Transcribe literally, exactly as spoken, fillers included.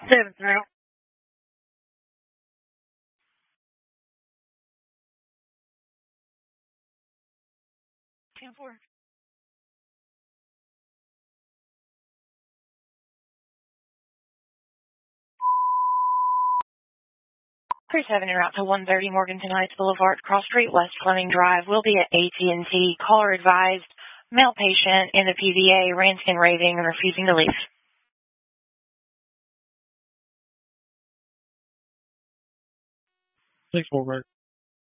Seven now. Ten four. Chris Seven en route to one thirty Morganton Heights Boulevard, Cross Street, West Fleming Drive. Will be at A T and T. Caller advised. Male patient in the P V A, ranting and raving and refusing to leave. Six four,